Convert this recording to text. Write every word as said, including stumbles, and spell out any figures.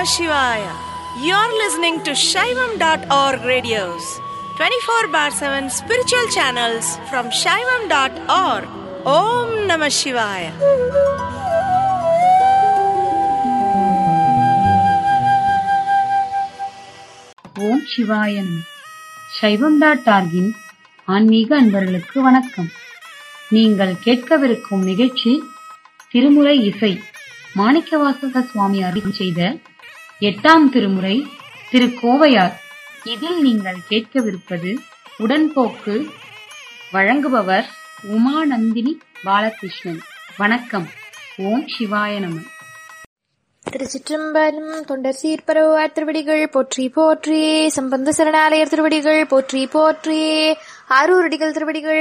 Shivaya. You're listening to Shaivam dot org radios, twenty-four bar seven spiritual channels from Shaivam dot org. Om Namah Shivaya. ஓம் சிவாயன். சைவம் dot ஆர்கின் ஆன்மீக அன்பர்களுக்கு வணக்கம். நீங்கள் கேட்கவிருக்கும் நிகழ்ச்சி திருமுறை இசை. மாணிக்கவாசக சுவாமி அருள் செய்த எட்டாம் திருமுறை திருக்கோவையார். இதில் நீங்கள் கேட்கவிருப்பது உடன்போக்கு. வழங்குபவர் உமாநந்தினி பாலகிருஷ்ணன். வணக்கம். ஓம் சிவாய நம. திருச்சிற்றம்பலம். தொண்டர் சீர்பரவார் திருவடிகள் போற்றி போற்றி. சம்பந்த சரணாலயர் திருவடிகள் போற்றி போற்றி. ஆரூரடிகள் திருவடிகள்